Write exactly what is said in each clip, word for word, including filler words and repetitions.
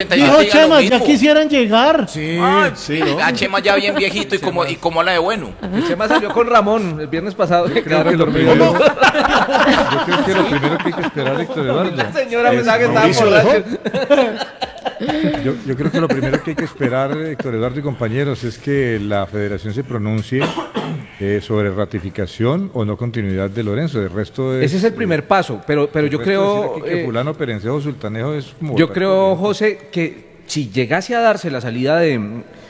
treinta y Dijo siete diga lo Chema, mismo. ya quisieran llegar. Sí, Ah, sí, ¿no? A Chema ya bien viejito y como, y como la de bueno. El Chema salió con Ramón el viernes pasado. Que Creo quedaron que lo dormidos. primero, yo creo que lo primero que hay que esperar, Héctor Eduardo. La señora es- pensaba que estaba Mauricio borracho. Yo, yo creo que lo primero que hay que esperar, Héctor Eduardo y compañeros, es que la federación se pronuncie eh, sobre ratificación o no continuidad de Lorenzo. El resto es, Ese es el primer paso, pero, pero el yo resto creo... decir aquí que eh, fulano, Perencejo, Sultanejo es como Yo votar creo, corriente. José, que si llegase a darse la salida de,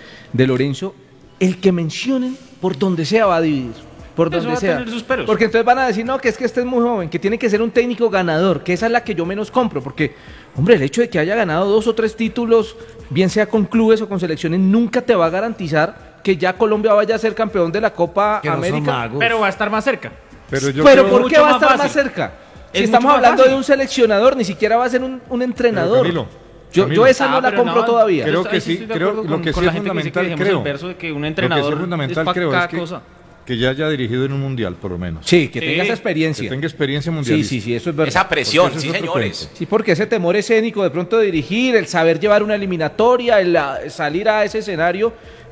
de Lorenzo, el que mencionen por donde sea va a dividir. Por Eso donde va a sea. tener sus peros. Porque entonces van a decir, no, que es que este es muy joven, que tiene que ser un técnico ganador, que esa es la que yo menos compro. Porque, hombre, el hecho de que haya ganado dos o tres títulos, bien sea con clubes o con selecciones, nunca te va a garantizar que ya Colombia vaya a ser campeón de la Copa Que no son América. magos. Pero va a estar más cerca. Pero yo Pero creo- ¿por qué mucho va a más estar fácil. más cerca? Si Es estamos mucho más hablando fácil. de un seleccionador, ni siquiera va a ser un, un entrenador. Camilo, yo, Camilo. yo esa Ah, no la pero compro no, todavía. Creo Ahí que sí sí, estoy de creo acuerdo lo con- que con sí la es gente que dice que fundamental, dejemos creo. el verso de que un Lo que sí entrenador es fundamental, es pa' creo, cada es que, cosa. que ya haya dirigido en un mundial, por lo menos. Sí, que Sí. tenga esa Que experiencia. tenga experiencia Sí, mundial. sí, sí, eso es verdad. Esa presión, Porque sí eso es otro señores. cuento. Sí, porque ese temor escénico de pronto de dirigir, el saber llevar una eliminatoria, el ah, salir a ese escenario,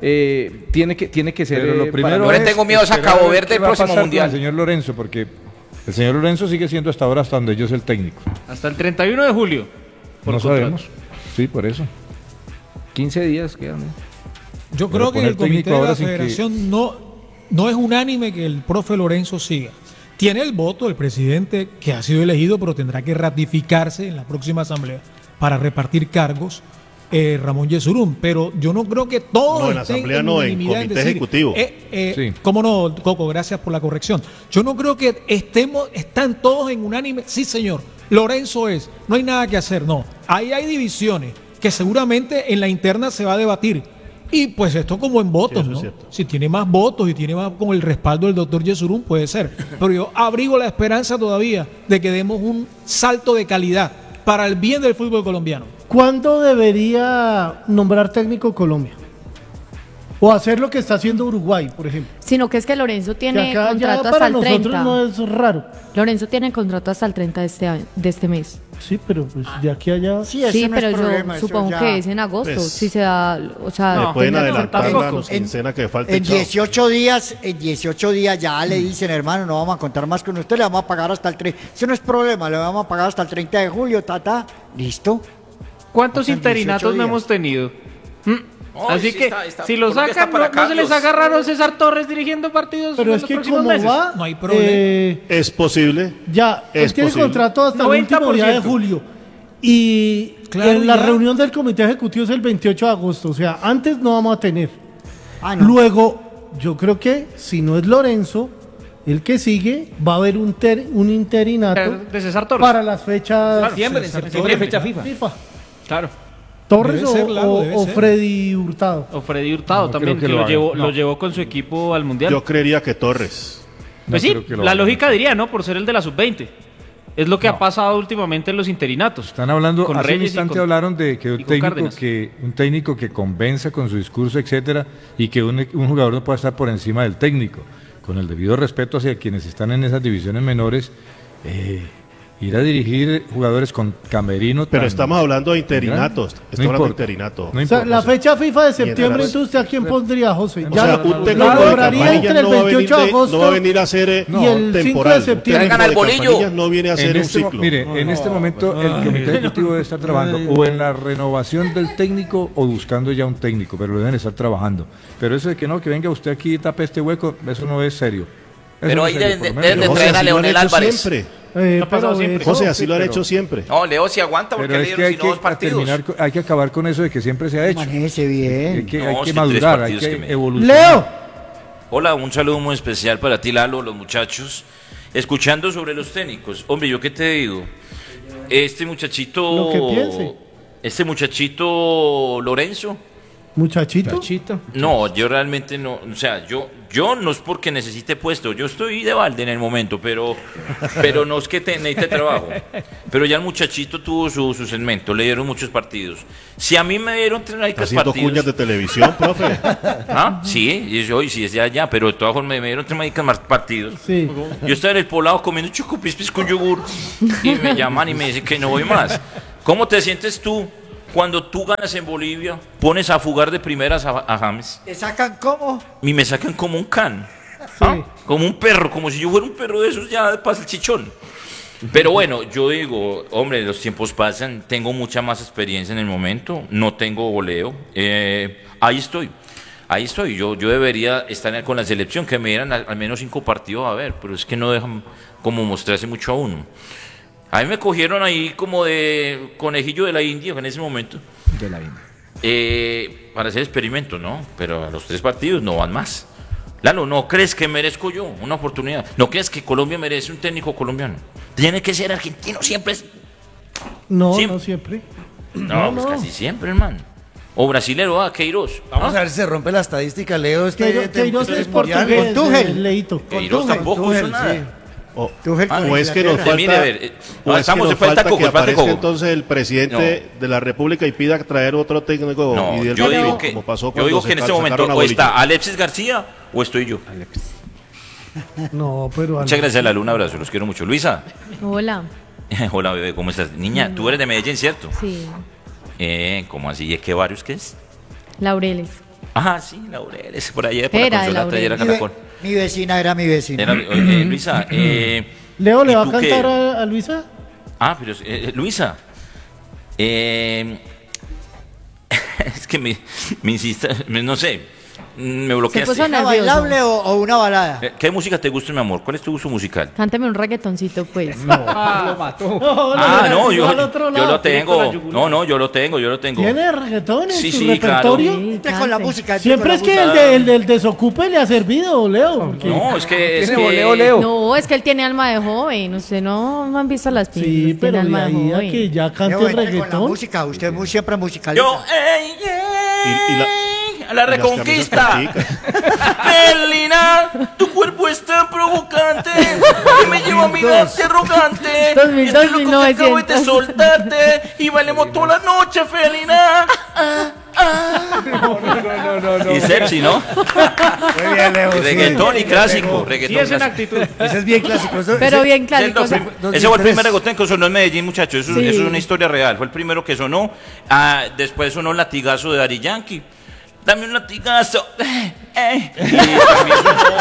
eh, tiene que tiene que ser. Pero eh, lo para- primero Yo le es tengo miedo a esa esperar Cabo a ver Verde qué el va a próximo pasar con mundial. el señor Lorenzo, porque el señor Lorenzo sigue siendo hasta ahora, hasta donde yo soy el técnico. Hasta el treinta y uno de julio. por No contrato. sabemos. Sí, por eso. quince días quedan. ¿no? Yo Pero creo que poner el comité técnico de ahora la sin que- federación no, no es unánime que el profe Lorenzo siga. Tiene el voto del presidente que ha sido elegido, pero tendrá que ratificarse en la próxima asamblea para repartir cargos. eh, Ramón Yesurún, pero yo no creo que todos No, en la estén asamblea no, en unanimidad comité decir, ejecutivo. eh, eh, Sí. ¿Cómo no, Coco? Gracias por la corrección. Yo no creo que estemos, están todos en unánime. Sí, señor, Lorenzo es, no hay nada que hacer, no. Ahí hay divisiones que seguramente en la interna se va a debatir. Y pues esto como en votos, Sí, eso es ¿no? cierto. Si tiene más votos y tiene más con el respaldo del doctor Yesurún, puede ser. Pero yo abrigo la esperanza todavía de que demos un salto de calidad para el bien del fútbol colombiano. ¿Cuándo debería nombrar técnico Colombia? O hacer lo que está haciendo Uruguay, por ejemplo. Sino que es que Lorenzo Que tiene acá ya contrato hasta para el nosotros treinta. no es raro. Lorenzo tiene contrato hasta el treinta de este, año- de este mes. Sí, pero pues de aquí a allá. Sí, ese Sí, no pero es problema, yo eso supongo ya- que es en agosto. pues, si se da, o sea, Le pueden tendrá que adelantar ser la tampoco. nos- quincena que falte. En chao. dieciocho días, en dieciocho días ya le dicen, hermano, no vamos a contar más con usted, le vamos a pagar hasta el treinta. Eso no es problema, le vamos a pagar hasta el treinta de julio, ta, ta. Listo. ¿Cuántos Faltan interinatos dieciocho no días. hemos tenido? Mm. No, Así sí que está- está- si lo Colombia sacan, está para no, no se les cambios. haga raro César Torres dirigiendo partidos Pero en es los que próximos como meses. va, No hay problema. eh, Es posible. ya, él Es tiene posible. contrato hasta el noventa último por día de ciento. julio. Y Claro, en la ya. reunión del comité ejecutivo es el veintiocho de agosto. O sea, antes no vamos a tener. Ah, no. Luego, yo creo que si no es Lorenzo, el que sigue, va a haber un, ter- un interinato De César Torres. para las fechas Septiembre, en César septiembre, Torres. fecha FIFA. FIFA. Claro. Torres Debe o, ser, Lalo, o- debe o ser. Freddy Hurtado. O Freddy Hurtado No también, creo que que lo lo, haga, llevó, no. lo llevó con su equipo al Mundial. Yo creería que Torres. pues No sí, creo que lo la haga. lógica diría, ¿no? Por ser el de la sub veinte. Es lo que ha pasado últimamente en los interinatos. Están hablando, Con hace un Reyes y instante con- hablaron de que un y con técnico Cárdenas. que un técnico que convenza con su discurso, etcétera, y que un, un jugador no pueda estar por encima del técnico. Con el debido respeto hacia quienes están en esas divisiones menores, eh, ir a dirigir jugadores con camerino. Pero tan- estamos hablando de tan interinatos. grande. Estamos hablando de importa, interinato. No O sea, importa. la fecha FIFA de septiembre, Mientras- entonces, ¿a quién pondría, José? O Ya sea, lo- un lo técnico de lograría campanillas entre el no va a venir veintiocho de de- agosto no va a venir a hacer eh, y el cinco de temporal. septiembre. Un técnico Traigan al de bolillo. campanillas no viene a hacer En un este, mo- ciclo. mire, en este momento el comité ejecutivo debe estar trabajando o en la renovación del técnico o buscando ya un técnico, pero lo deben estar trabajando. Pero eso de que no, que venga usted aquí y tape este hueco, eso no es serio. Eso Pero no ahí es serio, deben por de- lo menos. deben de José, traer a así lo han Leonel hecho Álvarez. siempre. Eh, ha pasado pero siempre. eso- José, así lo han pero- hecho siempre. No, Leo sí aguanta porque Pero le es que dieron hay sino dos que, partidos. terminar, co- hay que acabar con eso de que siempre se ha hecho. Manéjese bien. Hay que, No, hay es que que madurar, tres hay partidos que que me- evolucionar. Leo, Hola, un saludo muy especial para ti, Lalo, los muchachos. Escuchando sobre los técnicos. Hombre, ¿yo qué te digo? Este muchachito... Lo que piense. Este muchachito Lorenzo... muchachito. Chito. No, yo realmente no, o sea, yo, yo no es porque necesite puesto, yo estoy de balde en el momento, pero, pero no es que te, necesite trabajo. Pero ya el muchachito tuvo su, su segmento, le dieron muchos partidos. Si a mí me dieron tres Está haciendo partidos... cuñas de televisión, profe. ¿Ah? Sí, y yo, y sí, es de allá, pero de todas formas me dieron tres maricas más partidos. Sí. Yo estaba en el poblado comiendo chocopispis con yogur y me llaman y me dicen que no voy más. ¿Cómo te sientes tú cuando tú ganas en Bolivia, pones a fugar de primeras a, a James ¿Te sacan cómo? y me sacan como un can, ¿ah? Como un perro, como si yo fuera un perro de esos ya de pasa el chichón. Pero bueno, yo digo, hombre, los tiempos pasan, tengo mucha más experiencia en el momento, no tengo voleo, eh, ahí estoy. Ahí estoy, yo, yo debería estar con la selección, que me dieran al, al menos cinco partidos a ver, pero es que no dejan como mostrarse mucho a uno. A mí me cogieron ahí como de conejillo de la India en ese momento. De la India. Eh, para hacer experimentos, ¿no? Pero a los tres partidos no van más. Lalo, ¿no crees que merezco yo una oportunidad? ¿No crees que Colombia merece un técnico colombiano? Tiene que ser argentino siempre. No, Sí. no siempre. No, pues casi siempre, hermano. O brasilero, ah, Queiroz. Vamos ¿Ah? a ver si se rompe la estadística, Leo. Este Queiroz, Queiroz este es mundial. portugués, Con Tuchel. eh, Leito. Queiroz Tuchel, tampoco Tuchel, hizo nada. sí. O, Tuchel Ah, con o es que nos Inglaterra. falta, Mire, a ver, eh, o es que estamos, nos falta falta Coco, que falta aparezca Coco. entonces el presidente de la República y pida traer otro técnico No, y del yo partido, digo que, como pasó yo cuando digo se que en este sacaron momento a o Bolillo. está Alexis García o estoy yo. No, pero... Muchas gracias, Lalo, un abrazo, los quiero mucho. Luisa. Hola. Hola, bebé, ¿cómo estás? Niña, tú eres de Medellín, ¿cierto? Sí. Eh, ¿cómo así? ¿Y qué barrios qué es? Laureles. Ah, sí, Laureles, por allá, por la Era de Consolata y era Mi, ve- Caracol. mi vecina era mi vecina. Era, eh, Luisa, eh, Leo, ¿le ¿y va a tú qué? cantar a, a Luisa? Ah, pero, eh, Luisa, eh, es que me, me insiste, me- no sé, me bloqueaste. puso ¿Una nervioso. bailable o, o una balada? Eh, ¿Qué música te gusta, mi amor? ¿Cuál es tu gusto musical? Cántame un reggaetoncito, pues. Ah, lo mató. No, Ah, le no, tiró yo, al otro yo lado. lo tengo. No, no, yo lo tengo, yo lo tengo. ¿Tiene reggaetón en Sí, su sí, claro. repertorio? Sí, Entre con la cante. música. entre Siempre con es la que el, música. de- el del desocupe le ha servido, Leo. porque- No, es que es Tiene que voleo, Leo. No, es que él tiene alma de joven. Usted no, no han visto las Sí, pintas. pero tiene de alma de ahí a joven. que ya cante Leo, el entre con la reggaetón. música, usted muy siempre musicaliza. Yo, ey, ey, Y- y la- a la y las reconquista. camisas Felina, tu cuerpo es tan provocante que me lleva a mirarte arrogante. Dos mil, Estoy dos mil loco que acabo de novecientos. soltarte y bailemos toda la noche, Felina. Ah, ah. No, no, no. Y sexy, ¿no? Muy bien, Leo. Y sí. reggaetón y clásico. Sí, Reggaetón es una clásico. actitud. Ese es bien clásico. Eso- Pero ese- bien Ese, clásico. es el o sea, prim- ese fue el primer dos mil tres. reggaetón que sonó en Medellín, muchachos. Eso, Sí. eso es una historia real. Fue el primero que sonó. Ah, después sonó el latigazo de Daddy Yankee. Dame un latigazo. Eh, eh. Y también sonó-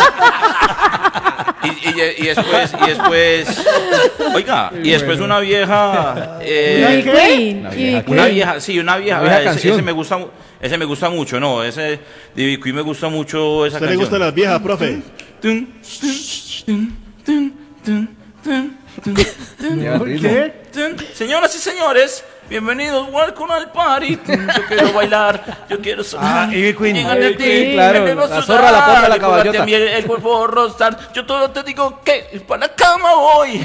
Y, y- y después, y después, oiga, y después una vieja, eh, Y Queen. Y una Queen. vieja, sí, una vieja, Una vieja ese, canción. ese me gusta, mu- ese me gusta mucho, no, ese de Ivy Queen me gusta mucho esa ¿A usted le canción. gustan las viejas, profe? Tun, tun, tun, tun, tun, tun, tun, Ya, ¿Por ritmo. qué? tun. Señoras y señores, bienvenidos, welcome al party. Yo quiero bailar, yo quiero sonar. Ah, Ivy Queen. Llegarle a Ivy ti, Queen, claro, quiero la sudar, zorra, la porra, la y jugarte caballota. a mí el, el cuerpo rostar. Yo todo te digo que para la cama voy.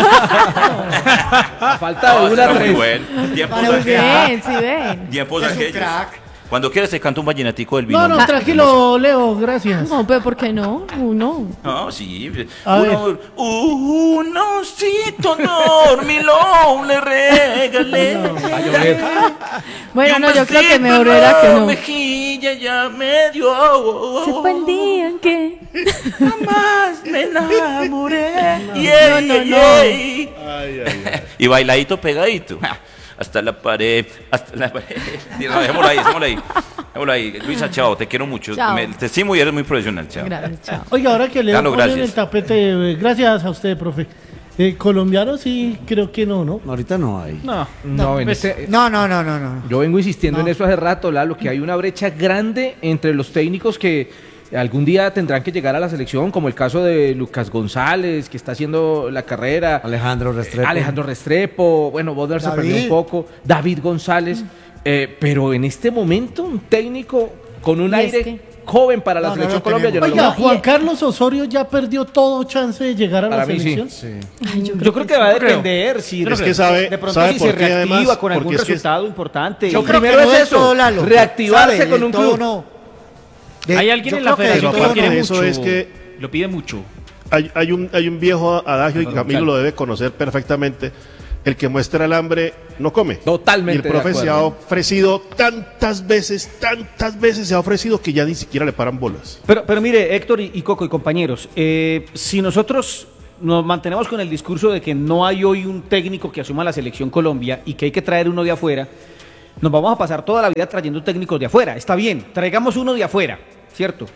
Falta No, de una está muy tres. bueno. Tiempos Para un aquellos. Bien, sí ven. Tiempos Es un aquellos. crack. Cuando quieras te canto un vallenatico del vino. No, no, tranquilo, Leo, gracias. No, pero ¿por qué no? Uno. No, sí. A Uno, un osito dormilón le regalé. Bueno, Y no, un yo creo que besito mejor en era la que no. mejilla ya me dio. Se fue el día en que. Jamás me enamoré. No, Yey, no, yey, no. yey. Y bailadito pegadito. Ja, hasta la pared, hasta la pared. No, dejémoslo ahí, dejémoslo ahí. Dejémoslo ahí. Luisa, chao, te quiero mucho. Chao. Me- te estimo y eres muy profesional, chao. Gracias, chao. Oiga, ahora que Leo Lalo, pone en gracias. el tapete, eh, gracias a usted, profe. Eh, colombiano sí, creo que no, ¿no? Ahorita no hay. No. No, en Pues, este- No, no, no, no, no. Yo vengo insistiendo No. en eso hace rato, Lalo, que hay una brecha grande entre los técnicos que algún día tendrán que llegar a la selección, como el caso de Lucas González, que está haciendo la carrera. Alejandro Restrepo. Alejandro Restrepo, bueno, Bodmer se David. perdió un poco, David González, eh, pero en este momento un técnico con un Y aire es que- joven para la No, no selección lo Colombia, yo no tenemos. lo Oiga, veo. Juan Carlos Osorio ya perdió todo chance de llegar a Para la mí sí. selección. Ay, yo Yo creo que va a Yo creo. depender si Es de- que sabe- de pronto sabe si por se qué, reactiva además, con algún porque es que- resultado importante. Yo Y- creo primero que no es del eso, todo, Lalo. reactivarse Sabe, con del un todo club. no. De- Hay alguien yo en la creo que del federación Pero que todo lo quiere aparte de mucho. eso es que Lo pide mucho. hay, hay un, hay un viejo adagio y Camilo lo debe conocer perfectamente. El que muestra el hambre no come. Totalmente Y el de profe se ha acuerdo. ofrecido tantas veces, tantas veces se ha ofrecido que ya ni siquiera le paran bolas. Pero, pero mire, Héctor y, y Coco y compañeros, eh, si nosotros nos mantenemos con el discurso de que no hay hoy un técnico que asuma la selección Colombia y que hay que traer uno de afuera, nos vamos a pasar toda la vida trayendo técnicos de afuera. Está bien, traigamos uno de afuera, ¿cierto?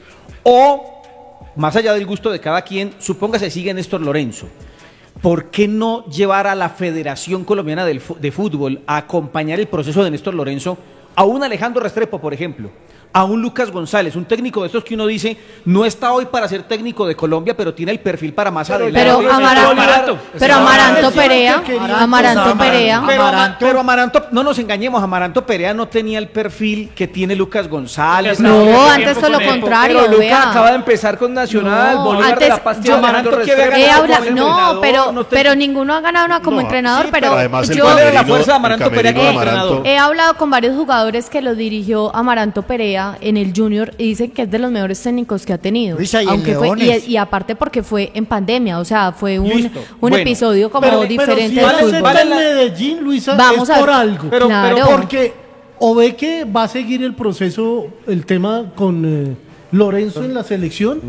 O, más allá del gusto de cada quien, supóngase sigue Néstor Lorenzo. ¿Por qué no llevar a la Federación Colombiana del Fu- de Fútbol a acompañar el proceso de Néstor Lorenzo a un Alejandro Restrepo, por ejemplo? A un Lucas González, un técnico de estos que uno dice, no está hoy para ser técnico de Colombia, pero tiene el perfil para más adelante. Pero Pero Amaranto, Amaranto, pero Amaranto Perea, Amaranto Amaranto. Perea. Pero, Ama- Amaranto. pero Amaranto, no nos engañemos, Amaranto Perea no tenía el perfil que tiene Lucas González. No, Tiempo antes todo lo con él. contrario, Pero Lucas vea. acaba de empezar con Nacional, No, Bolívar de antes la Paz, yo- tiene Alejandro He Restrepo habla- como no, entrenador, pero, no te- pero ninguno ha ganado nada como No, entrenador, sí, pero, pero además el yo ¿Cuál era la camerino- fuerza de Amaranto el Perea como camerino de entrenador? Amaranto. he hablado con varios jugadores que lo dirigió Amaranto Perea en el Junior y dicen que es de los mejores técnicos que ha tenido. Luisa, y en Aunque fue, Leones. y, y aparte porque fue en pandemia, o sea, fue un, Listo. un Bueno, episodio como Pero, diferente pero si del él fútbol. acepta Vale el la- Medellín, Luisa, Vamos es a por ver. algo. Pero- Claro. pero Porque o ve que va a seguir el proceso, el tema con eh, Lorenzo en la selección,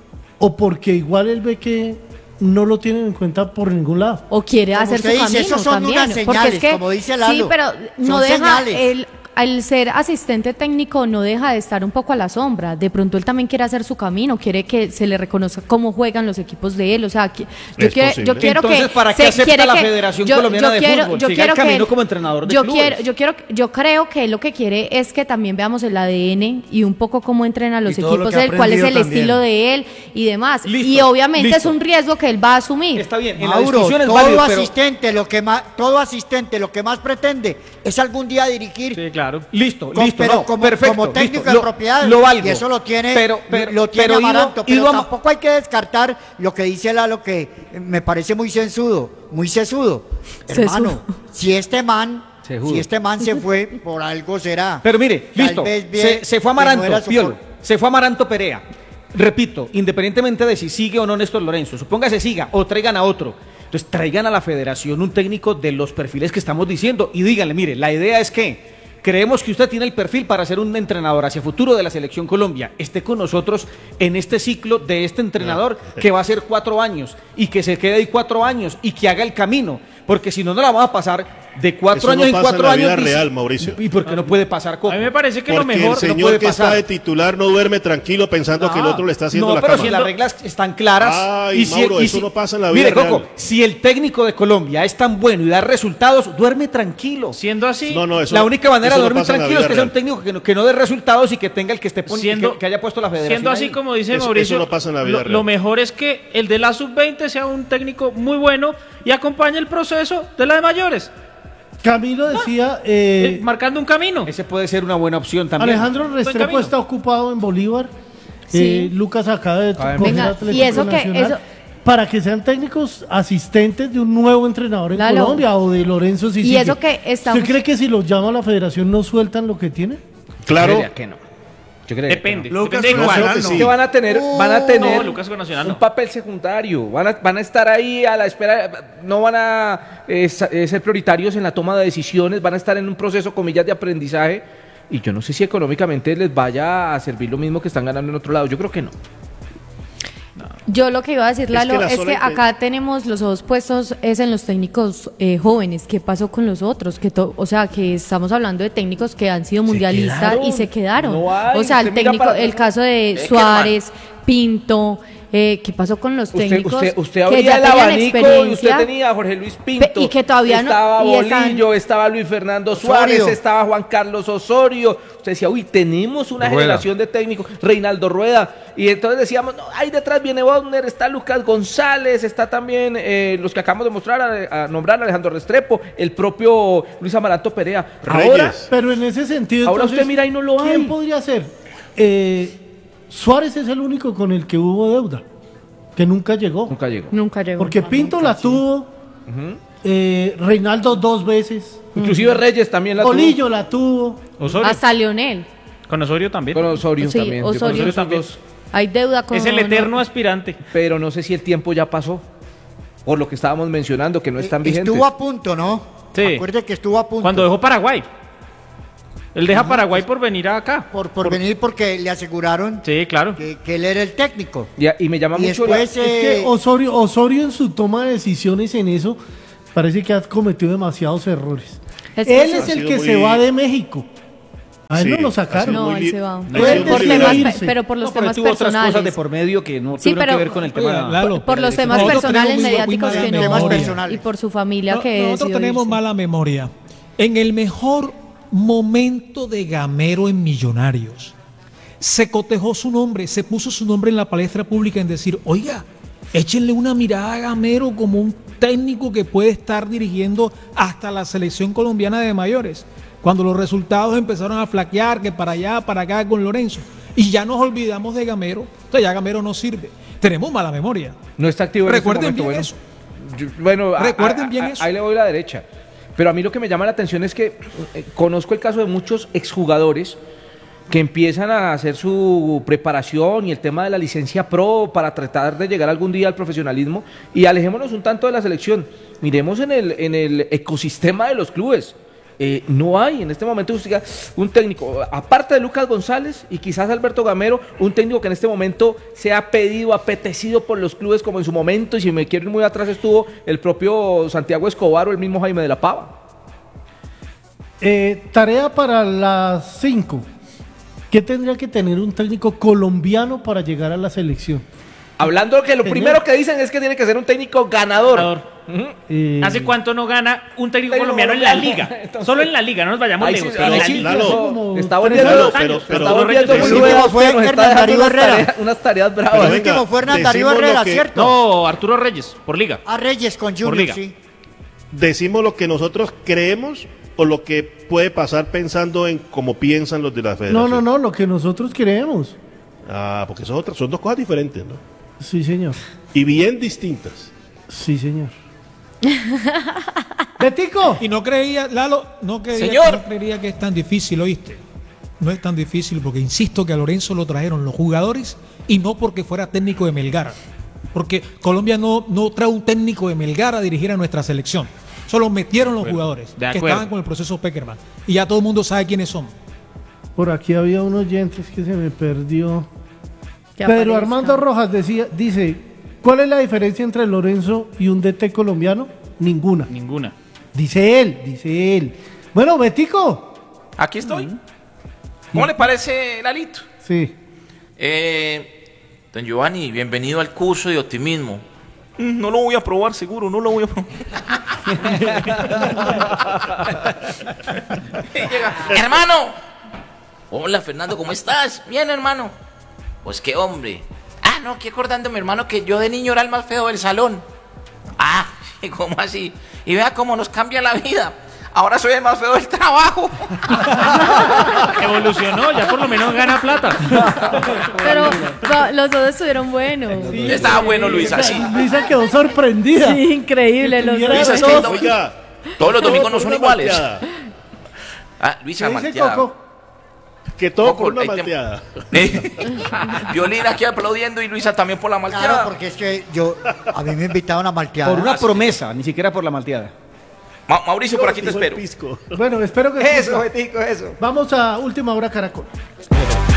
o porque igual él ve que no lo tienen en cuenta por ningún lado. O quiere Como hacer usted su dice, camino esos son también. unas porque señales, es que, como dice Lalo. sí, pero no Son deja señales. el al ser asistente técnico no deja de estar un poco a la sombra. De pronto él también quiere hacer su camino, quiere que se le reconozca cómo juegan los equipos de él. O sea, que- yo, Es quiero, posible. yo quiero Entonces, que ¿para qué se acepta quiere la que- Federación yo- Colombiana yo de quiero- Fútbol? yo Siga quiero el camino que- como entrenador de yo clubes. quiero, yo quiero, yo creo que él lo que quiere es que también veamos el A D N y un poco cómo entrenan los Y todo lo equipos que ha de él, cuál es el aprendido también. estilo de él y demás. Listo, y obviamente listo. es un riesgo que él va a asumir. Está bien, en la Mauro, discusión es todo válido, pero... asistente, lo que más, todo asistente, lo que más pretende es algún día dirigir. Sí, claro. Listo, Con- listo, pero no, como, perfecto, como técnico listo, de lo- propiedad, lo valgo. y eso lo tiene, pero, pero, lo tiene pero ido- Amaranto, pero ido a- tampoco hay que descartar lo que dice Lalo, que me parece muy sensudo, muy sesudo. Sesudo. Hermano, si este man, Sesudo. si este man se fue, por algo será. Pero mire, Tal listo, vez bien se, se fue que no Amaranto, era su Piolo, for- se fue Amaranto Perea. Repito, independientemente de si sigue o no Néstor Lorenzo, supóngase siga o traigan a otro. Entonces traigan a la federación un técnico de los perfiles que estamos diciendo y díganle, mire, la idea es que creemos que usted tiene el perfil para ser un entrenador hacia futuro de la Selección Colombia. Esté con nosotros en este ciclo de este entrenador que va a ser cuatro años y que se quede ahí cuatro años y que haga el camino. Porque si no, no la vamos a pasar de cuatro Eso no años en pasa cuatro en la años. vida dice- real, Mauricio. ¿Y por qué no puede pasar? Coco? A mí me parece que lo Porque mejor el señor no puede que está pasar. de titular no duerme tranquilo pensando que el otro le está haciendo no, la pero cama. si las reglas están claras. Ay, si Mauro, y eso si- no pasa en la vida Mire, Coco, real. si el técnico de Colombia es tan bueno y da resultados, duerme tranquilo. Siendo así, No, no, eso la no- única manera eso de no dormir pasa en la tranquilo es vida que sea un real. técnico que no, que no dé resultados y que tenga el que esté pon- siendo, que, que haya puesto la federación. siendo así ahí. como dice Eso- Mauricio, eso no pasa en la vida lo, real. lo mejor es que el de la sub veinte sea un técnico muy bueno y acompañe el proceso de la de mayores, Camilo decía, eh, eh, marcando un camino. Ese puede ser una buena opción también. Alejandro Restrepo camino. está ocupado en Bolívar. Sí. Eh, Lucas acaba de Acaba de coger Venga, Atlético y eso que- Nacional, eso- para que sean técnicos asistentes de un nuevo entrenador en Lalo. Colombia o de Lorenzo si Y sigue. eso que estamos- ¿Usted cree que si los llama a la federación no sueltan lo que tienen? Claro, Yo creería que no. Yo creería Depende. que no. Depende de Yo cuál. creo que sí. Que van a tener, van a tener No, Lucas con Nacional un no. papel secundario, van a, van a estar ahí a la espera, no van a eh, sa- eh, ser prioritarios en la toma de decisiones, van a estar en un proceso, comillas, de aprendizaje, y yo no sé si económicamente les vaya a servir lo mismo que están ganando en otro lado, yo creo que no. Yo lo que iba a decir, Es Lalo, que la es que, sola inte- acá tenemos los ojos puestos es en los técnicos eh, jóvenes. ¿Qué pasó con los otros? Que to- o sea, que estamos hablando de técnicos que han sido mundialistas quedaron. y se quedaron. No hay, o sea, el usted mira técnico, para- el caso de Es que, Suárez, Pinto, eh, ¿qué pasó con los Usted, técnicos usted, usted que abría ya el tenían abanico y usted experiencia? tenía a Jorge Luis Pinto, Pe- y que todavía no- estaba y están- Bolillo, estaba Luis Fernando Osorio. Suárez, estaba Juan Carlos Osorio. Usted decía, uy, tenemos una Rueda. generación de técnicos, Reinaldo Rueda. Y entonces decíamos, no, ahí detrás viene Wagner, está Lucas González, está también eh, los que acabamos de mostrar, a, a nombrar, Alejandro Restrepo, el propio Luis Amaranto Perea. Ahora, Reyes. Pero en ese sentido, Ahora entonces, usted mira y no lo ¿quién hay. podría ser? Eh, Suárez es el único con el que hubo deuda, que nunca llegó. nunca llegó. Nunca llegó. Porque Pinto la tuvo, eh, Reinaldo dos veces, Inclusive Reyes también la tuvo. Bolillo la tuvo. Osorio. Hasta Leonel. Con Osorio también. Con Osorio Sí, también. Yo con Osorio. esos también. dos. Hay deuda con... Es el eterno aspirante. Pero no sé si el tiempo ya pasó. Por lo que estábamos mencionando, que no están vigentes. Estuvo a punto, ¿no? Sí. Acuerde que estuvo a punto. Cuando dejó Paraguay. Él deja Paraguay por venir acá. por, por venir porque le aseguraron Sí, claro. que, que él era el técnico. Y, y me llama Y mucho la- después, Es eh, que Osorio, Osorio en su toma de decisiones en eso parece que ha cometido demasiados errores. Es Él que es Ha el sido que muy- se va de México. A él Sí, no lo ha sacaron. sido No, muy él li- se va. ha Él sido Por muy los decidió temas, libre. irse. pero por los No, pero temas tuvo otras personales. cosas de por medio que no Sí, tuvieron pero- que ver con el Oiga, tema. Lalo, Por los temas Nosotros personales, tenemos muy- muy mediáticos mala que no. Temas memoria. personales. Y por su familia No, que nosotros decidió tenemos irse. mala memoria. En el mejor momento de Gamero en Millonarios, se cotejó su nombre, se puso su nombre en la palestra pública en decir, oiga, échenle una mirada a Gamero como un técnico que puede estar dirigiendo hasta la selección colombiana de mayores. Cuando los resultados empezaron a flaquear, que para allá, para acá con Lorenzo, y ya nos olvidamos de Gamero, o sea, ya Gamero no sirve. Tenemos mala memoria. No está activo en este Recuerden momento, bien bueno. eso. Yo- bueno, a- Recuerden a- bien a- eso. Ahí le voy a la derecha. Pero a mí lo que me llama la atención es que eh, conozco el caso de muchos exjugadores que empiezan a hacer su preparación y el tema de la licencia pro para tratar de llegar algún día al profesionalismo, y alejémonos un tanto de la selección. Miremos en el, en el ecosistema de los clubes. Eh, no hay en este momento un técnico, aparte de Lucas González y quizás Alberto Gamero, un técnico que en este momento sea pedido, apetecido por los clubes como en su momento, y si me quiero ir muy atrás estuvo el propio Santiago Escobar o el mismo Jaime de la Pava. Eh, tarea para las cinco. ¿Qué tendría que tener un técnico colombiano para llegar a la selección? Hablando que lo Señor. primero que dicen es que tiene que ser un técnico ganador. Ganador. Ujú. Eh, ¿Hace cuánto no gana un técnico Técnico colombiano en la colombiano. liga? Entonces- Solo en la liga, no nos vayamos Ahí lejos. sí, en ahí la sí, liga. Lalo. eso Como está tres volviendo, Lalo, años, pero, pero pero, está volviendo El muy último bueno, fue nos está Hernán dejando Darío unas Herrera. tareas, unas tareas Pero bravas. El venga, último fue Hernán Darío decimos lo Herrera, que- ¿cierto? No, Arturo Reyes, por liga. A Reyes con Por Junior, liga. sí. decimos lo que nosotros creemos o lo que puede pasar pensando en cómo piensan los de la federación. no, no, no, lo que nosotros queremos. Ah, porque son otras, son dos cosas diferentes, ¿no? Sí, señor. Y bien distintas. Sí, señor. Betico. Y no creía, Lalo, no creía, Señor. no creería que es tan difícil, ¿oíste? No es tan difícil porque insisto que a Lorenzo lo trajeron los jugadores y no porque fuera técnico de Melgar. Porque Colombia no, no trae un técnico de Melgar a dirigir a nuestra selección. Solo metieron los jugadores de que acuerdo. estaban con el proceso Peckerman. Y ya todo el mundo sabe quiénes son. Por aquí había unos oyentes que se me perdió. Que Pedro aparezca. Armando Rojas decía, dice, ¿cuál es la diferencia entre Lorenzo y un D T colombiano? Ninguna. Ninguna. Dice él, dice él. Bueno, Betico. Aquí estoy. ¿Cómo le parece, Lalito? Sí. Eh, don Giovanni, bienvenido al curso de optimismo. Mm, No lo voy a probar, seguro, no lo voy a probar. Y llega, hermano. Hola, Fernando, ¿cómo estás? Bien, hermano. Pues qué hombre. Ah, no, aquí acordando, mi hermano, que yo de niño era el más feo del salón. Ah, ¿cómo así? Y vea cómo nos cambia la vida. Ahora soy el más feo del trabajo. Evolucionó, ya por lo menos gana plata. Pero no, los dos estuvieron buenos. Estaba bueno, Luisa, sí. Luisa quedó sorprendida. Sí, increíble. Los Tuviera dos. Luisa, es que dos. no- Oiga, Todos los domingos no todo son por una iguales. malteada. Ah, Luisa ¿Qué dice malteada. Coco? Que todo Coco, por una ahí te- malteada. Eh, Violina aquí aplaudiendo y Luisa también por la malteada. Claro, porque es que yo, a mí me invitaron a malteada. Por una promesa, ni siquiera por la malteada. Ma- Mauricio, por aquí te Dijo el espero. pisco. Bueno, espero que... Eso, Betico, eso. Vamos a Última Hora Caracol.